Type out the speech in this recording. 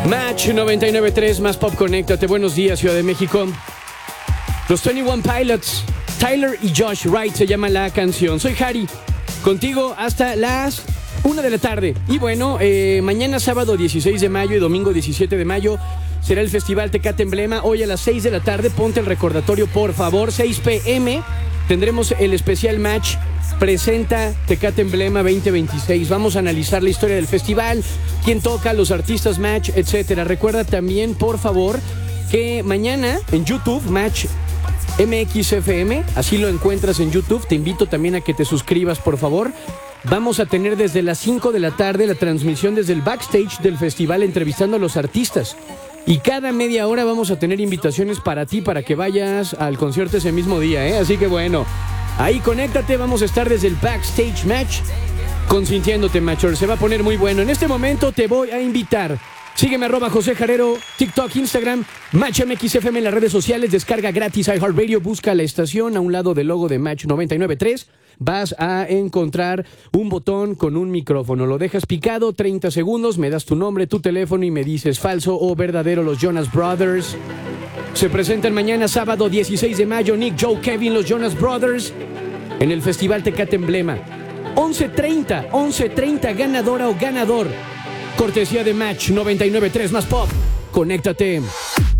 Match 99.3 más Pop, conéctate. Buenos días, Ciudad de México. Los 21 Pilots, Tyler y Josh Wright se llama la canción. Soy Harry, contigo hasta las 1 de la tarde. Y bueno, mañana sábado 16 de mayo y domingo 17 de mayo será el Festival Tecate Emblema. Hoy a las 6 de la tarde, ponte el recordatorio, por favor. 6 p.m. tendremos el especial Match presenta Tecate Emblema 2026. Vamos a analizar la historia del festival, quién toca, los artistas Match, etcétera. Recuerda también, por favor, que mañana en YouTube, Match MXFM, así lo encuentras en YouTube. Te invito también a que te suscribas, por favor. Vamos a tener desde las 5 de la tarde la transmisión desde el backstage del festival, entrevistando a los artistas. Y cada media hora vamos a tener invitaciones para ti, para que vayas al concierto ese mismo día, ¿eh? Así que bueno, ahí conéctate, vamos a estar desde el backstage Match, consintiéndote, Matcher. Se va a poner muy bueno. En este momento te voy a invitar. Sígueme, @José Jarero, TikTok, Instagram, Match MXFM en las redes sociales. Descarga gratis iHeartRadio, busca la estación a un lado del logo de Match 99.3. Vas a encontrar un botón con un micrófono. Lo dejas picado, 30 segundos, me das tu nombre, tu teléfono y me dices falso o verdadero. Los Jonas Brothers se presentan mañana sábado 16 de mayo. Nick, Joe, Kevin, los Jonas Brothers en el Festival Tecate Emblema. 11:30, ganadora o ganador. Cortesía de Match 99.3 más Pop. Conéctate.